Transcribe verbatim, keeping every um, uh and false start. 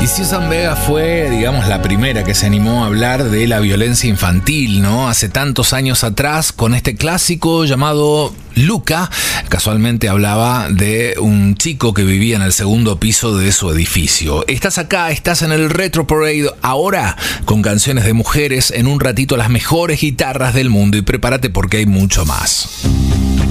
Susan Vega fue, digamos, la primera que se animó a hablar de la violencia infantil, ¿no? Hace tantos años atrás, con este clásico llamado Luca. Casualmente hablaba de un chico que vivía en el segundo piso de su edificio. Estás acá, estás en el Retro Parade, ahora con canciones de mujeres, en un ratito las mejores guitarras del mundo, y prepárate porque hay mucho más.